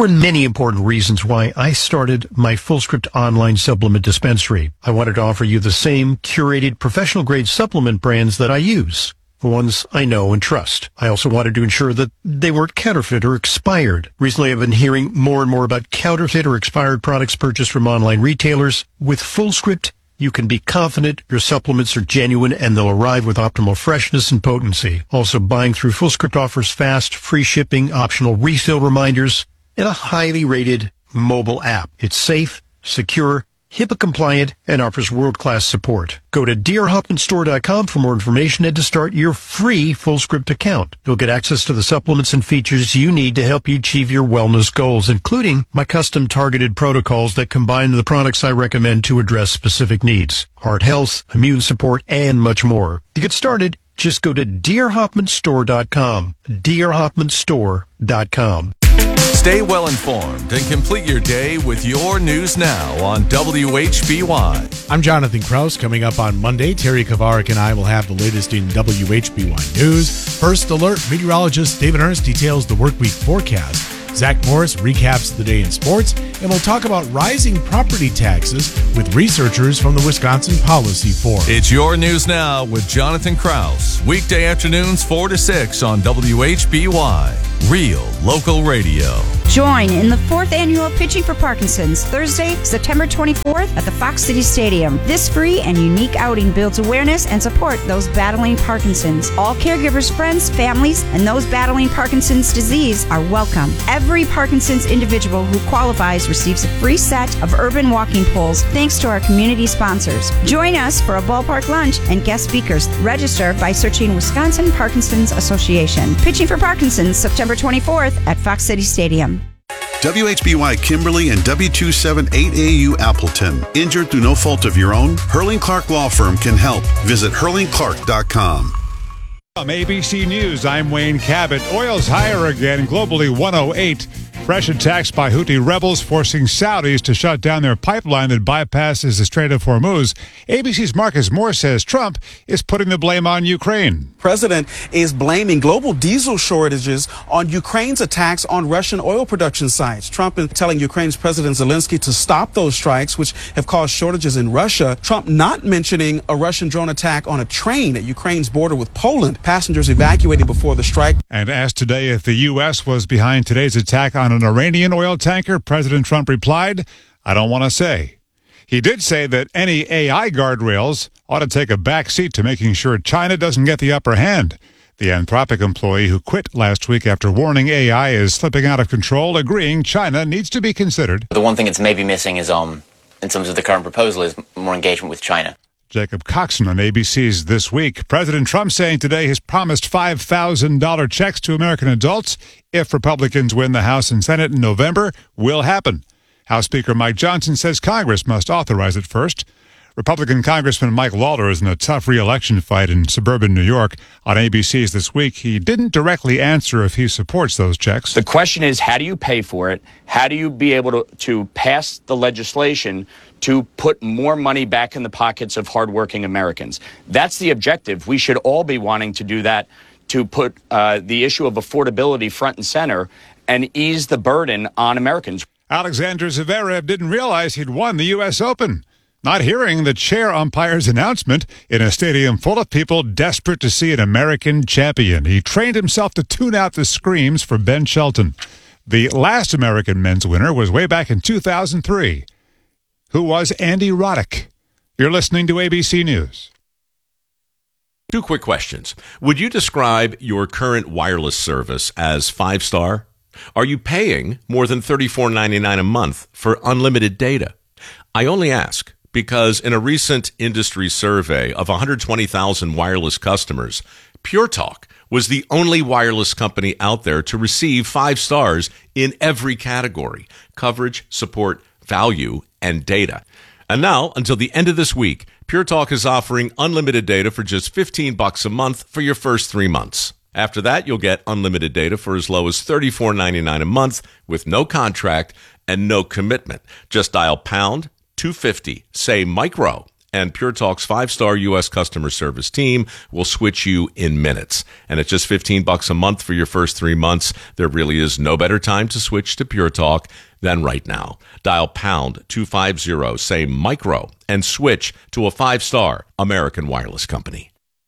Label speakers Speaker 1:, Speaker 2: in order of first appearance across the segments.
Speaker 1: were many important reasons why I started my Fullscript online supplement dispensary. I wanted to offer you the same curated professional-grade supplement brands that I use, the ones I know and trust. I also wanted to ensure that they weren't counterfeit or expired. Recently, I've been hearing more and more about counterfeit or expired products purchased from online retailers. With Fullscript, you can be confident your supplements are genuine and they'll arrive with optimal freshness and potency. Also, buying through Fullscript offers fast, free shipping, optional refill reminders, and a highly rated mobile app. It's safe, secure, HIPAA compliant, and offers world-class support. Go to drhoffmanstore.com for more information and to start your free Fullscript account. You'll get access to the supplements and features you need to help you achieve your wellness goals, including my custom targeted protocols that combine the products I recommend to address specific needs. Heart health, immune support, and much more. To get started, just go to drhoffmanstore.com. drhoffmanstore.com.
Speaker 2: Stay well informed and complete your day with your news now on WHBY.
Speaker 3: I'm Jonathan Kraus. Coming up on Monday, Terry Kavarik and I will have the latest in WHBY news. First alert, meteorologist David Ernst details the workweek forecast. Zach Morris recaps the day in sports, and we'll talk about rising property taxes with researchers from the Wisconsin Policy Forum.
Speaker 2: It's your news now with Jonathan Kraus. Weekday afternoons 4 to 6 on WHBY. Real local radio.
Speaker 4: Join in the 4th annual Pitching for Parkinson's, Thursday, September 24th at the Fox City Stadium. This free and unique outing builds awareness and support those battling Parkinson's. All caregivers, friends, families, and those battling Parkinson's disease are welcome. Every Parkinson's individual who qualifies receives a free set of urban walking poles thanks to our community sponsors. Join us for a ballpark lunch and guest speakers. Register by searching Wisconsin Parkinson's Association. Pitching for Parkinson's, September 24th at Fox City Stadium.
Speaker 5: WHBY Kimberly and W278AU Appleton. Injured through no fault of your own? Hurling Clark Law Firm can help. Visit hurlingclark.com.
Speaker 6: From ABC News, I'm Wayne Cabot. Oil's higher again, globally 108. Fresh attacks by Houthi rebels forcing Saudis to shut down their pipeline that bypasses the Strait of Hormuz. ABC's Marcus Moore says Trump is putting the blame on Ukraine.
Speaker 7: President is blaming global diesel shortages on Ukraine's attacks on Russian oil production sites. Trump is telling Ukraine's President Zelensky to stop those strikes, which have caused shortages in Russia. Trump not mentioning a Russian drone attack on a train at Ukraine's border with Poland. Passengers evacuating before the strike.
Speaker 6: And asked today if the U.S. was behind today's attack on an Iranian oil tanker, President Trump replied, "I don't want to say." He did say that any AI guardrails ought to take a back seat to making sure China doesn't get the upper hand. The Anthropic employee who quit last week after warning AI is slipping out of control, agreeing China needs to be considered.
Speaker 8: The one thing it's maybe missing is, in terms of the current proposal, is more engagement with China.
Speaker 6: Jacob Coxon on ABC's This Week. President Trump saying today he's promised $5,000 checks to American adults if Republicans win the House and Senate in November will happen. House Speaker Mike Johnson says Congress must authorize it first. Republican Congressman Mike Lawler is in a tough re-election fight in suburban New York. On ABC's This Week, he didn't directly answer if he supports those checks.
Speaker 9: The question is, how do you pay for it? How do you be able to pass the legislation to put more money back in the pockets of hardworking Americans? That's the objective. We should all be wanting to do that, to put the issue of affordability front and center and ease the burden on Americans.
Speaker 6: Alexander Zverev didn't realize he'd won the U.S. Open. Not hearing the chair umpire's announcement in a stadium full of people desperate to see an American champion. He trained himself to tune out the screams for Ben Shelton. The last American men's winner was way back in 2003. Who was Andy Roddick? You're listening to ABC News.
Speaker 10: Two quick questions. Would you describe your current wireless service as 5-star? Are you paying more than $34.99 a month for unlimited data? I only ask because in a recent industry survey of 120,000 wireless customers, Pure Talk was the only wireless company out there to receive 5 stars in every category: coverage, support, value, and data. And now, until the end of this week, Pure Talk is offering unlimited data for just $15 a month for your first 3 months. After that, you'll get unlimited data for as low as $34.99 a month with no contract and no commitment. Just dial pound 250, say micro, And Pure Talk's 5-star U.S. customer service team will switch you in minutes. And at just $15 a month for your first 3 months, there really is no better time to switch to Pure Talk than right now. Dial pound 250, say micro, and switch to a 5-star American Wireless company.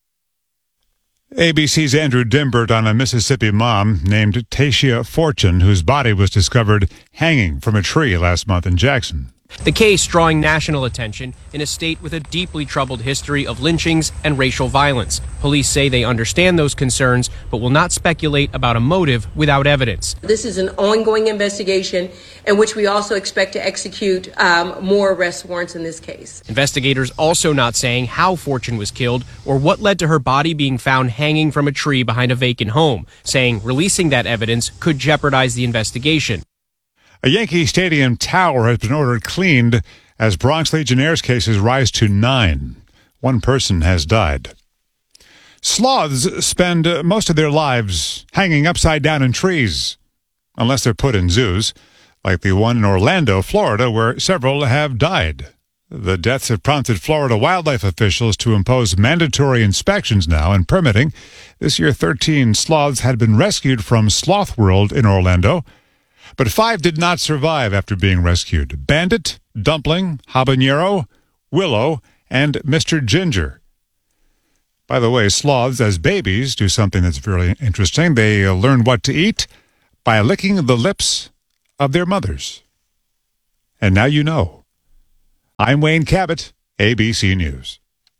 Speaker 6: ABC's Andrew Dimbert on a Mississippi mom named Tasia Fortune, whose body was discovered hanging from a tree last month in Jackson.
Speaker 11: The case drawing national attention in a state with a deeply troubled history of lynchings and racial violence. Police say they understand those concerns, but will not speculate about a motive without evidence.
Speaker 12: This is an ongoing investigation in which we also expect to execute more arrest warrants in this case.
Speaker 11: Investigators also not saying how Fortune was killed or what led to her body being found hanging from a tree behind a vacant home, saying releasing that evidence could jeopardize the investigation.
Speaker 6: A Yankee Stadium tower has been ordered cleaned as Bronx Legionnaires cases rise to 9. One person has died. Sloths spend most of their lives hanging upside down in trees, unless they're put in zoos, like the one in Orlando, Florida, where several have died. The deaths have prompted Florida wildlife officials to impose mandatory inspections now and permitting. This year, 13 sloths had been rescued from Sloth World in Orlando, but 5 did not survive after being rescued. Bandit, Dumpling, Habanero, Willow, and Mr. Ginger. By the way, sloths as babies do something that's very interesting. They learn what to eat by licking the lips of their mothers. And now you know. I'm Wayne Cabot, ABC News.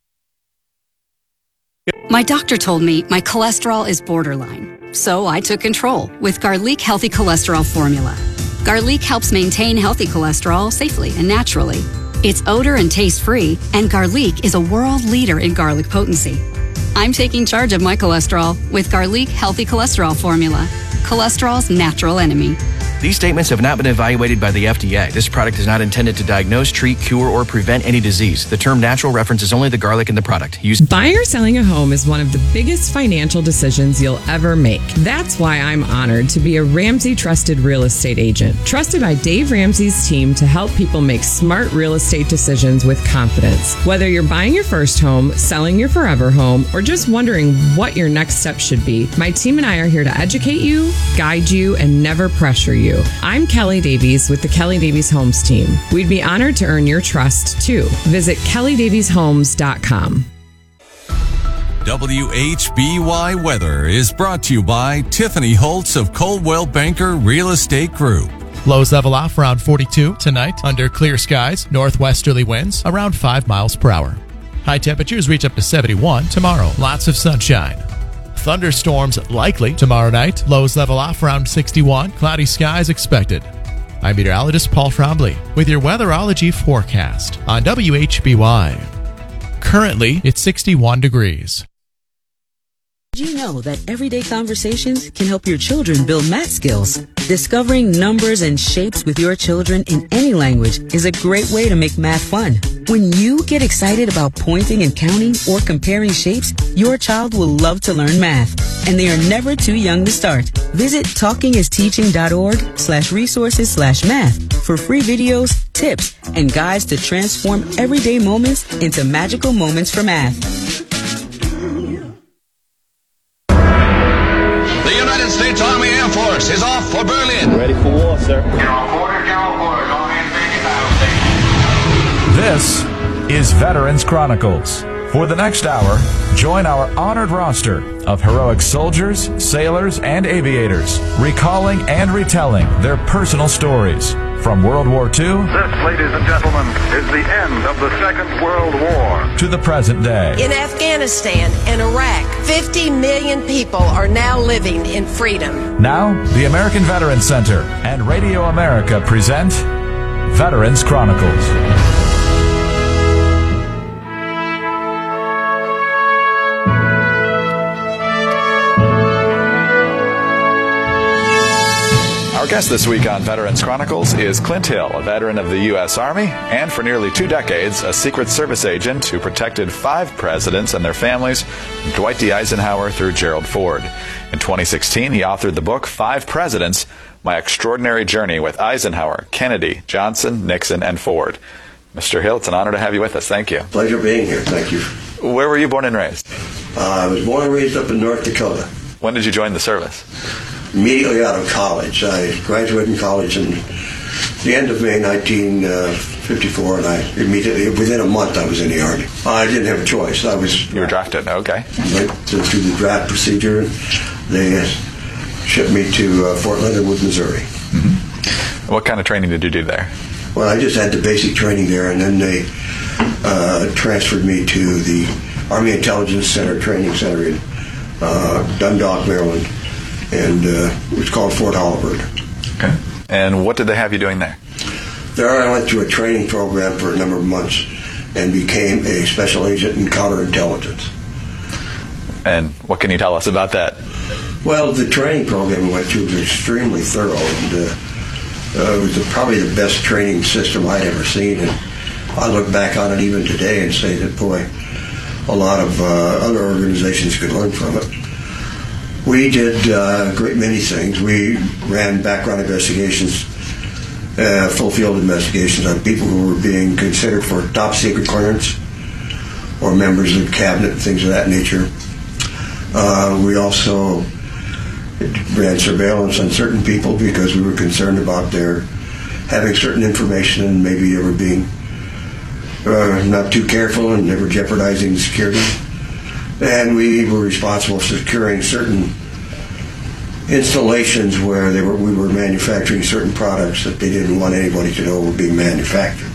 Speaker 13: My doctor told me my cholesterol is borderline, so I took control with Garlic Healthy Cholesterol Formula. Garlic helps maintain healthy cholesterol safely and naturally. It's odor and taste-free, and Garlic is a world leader in garlic potency. I'm taking charge of my cholesterol with Garlic Healthy Cholesterol Formula, cholesterol's natural enemy.
Speaker 14: These statements have not been evaluated by the FDA. This product is not intended to diagnose, treat, cure, or prevent any disease. The term natural references only the garlic in the product.
Speaker 15: Buying or selling a home is one of the biggest financial decisions you'll ever make. That's why I'm honored to be a Ramsey Trusted Real Estate Agent, trusted by Dave Ramsey's team to help people make smart real estate decisions with confidence. Whether you're buying your first home, selling your forever home, or just wondering what your next step should be, my team and I are here to educate you, guide you, and never pressure you. I'm Kelly Davies with the Kelly Davies Homes team. We'd be honored to earn your trust, too. Visit kellydavieshomes.com.
Speaker 2: WHBY Weather is brought to you by Tiffany Holtz of Coldwell Banker Real Estate Group.
Speaker 16: Lows level off around 42 tonight under clear skies. Northwesterly winds around 5 miles per hour. High temperatures reach up to 71 tomorrow. Lots of sunshine. Thunderstorms likely tomorrow night. Lows level off around 61. Cloudy skies expected. I'm meteorologist Paul Trombley with your weatherology forecast on WHBY. Currently, it's 61 degrees.
Speaker 17: Did you know that everyday conversations can help your children build math skills? Discovering numbers and shapes with your children in any language is a great way to make math fun. When you get excited about pointing and counting or comparing shapes, your child will love to learn math, and they are never too young to start. Visit talkingisteaching.org/resources/math for free videos, tips, and guides to transform everyday moments into magical moments for math.
Speaker 18: The United States Army Air Force is off for Berlin.
Speaker 19: Ready for war, sir.
Speaker 20: This is Veterans Chronicles. For the next hour, join our honored roster of heroic soldiers, sailors, and aviators, recalling and retelling their personal stories. From World War II,
Speaker 21: this, ladies and gentlemen, is the end of the Second World War,
Speaker 20: to the present day.
Speaker 22: In Afghanistan and Iraq, 50 million people are now living in freedom.
Speaker 20: Now, the American Veterans Center and Radio America present Veterans Chronicles.
Speaker 23: Our guest this week on Veterans Chronicles is Clint Hill, a veteran of the U.S. Army and for nearly 2 decades a Secret Service agent who protected 5 presidents and their families, from Dwight D. Eisenhower through Gerald Ford. In 2016, he authored the book 5 Presidents, My Extraordinary Journey with Eisenhower, Kennedy, Johnson, Nixon, and Ford. Mr. Hill, it's an honor to have you with us. Thank you.
Speaker 1: Pleasure being here. Thank you.
Speaker 23: Where were you born and raised?
Speaker 1: I was born and raised up in North Dakota.
Speaker 23: When did you join the service?
Speaker 1: Immediately out of college. I graduated from college in the end of May 1954, and I immediately, within a month, I was in the Army. I didn't have a choice. You
Speaker 23: were drafted, okay.
Speaker 1: Went through the draft procedure, and they shipped me to Fort Leonard Wood, Missouri.
Speaker 23: Mm-hmm. What kind of training did you do there?
Speaker 1: Well, I just had the basic training there, and then they transferred me to the Army Intelligence Center Training Center in Dundalk, Maryland, and it was called Fort Holabird.
Speaker 23: Okay. And what did they have you doing there?
Speaker 1: There I went through a training program for a number of months and became a special agent in counterintelligence.
Speaker 23: And what can you tell us about that?
Speaker 1: Well, the training program we went through was extremely thorough, and it was probably the best training system I'd ever seen. And I look back on it even today and say that, boy, a lot of other organizations could learn from it. We did a great many things. We ran background investigations, full field investigations on people who were being considered for top secret clearance or members of the cabinet and things of that nature. We also ran surveillance on certain people because we were concerned about their having certain information and maybe they were being not too careful and they were jeopardizing security. And we were responsible for securing certain installations where we were manufacturing certain products that they didn't want anybody to know were being manufactured.